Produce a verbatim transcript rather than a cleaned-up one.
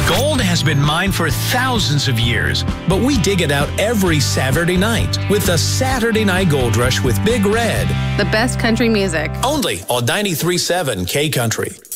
Gold has been mined for thousands of years, but we dig it out every Saturday night with the Saturday Night Gold Rush with Big Red. The best country music. Only on ninety-three point seven K Country.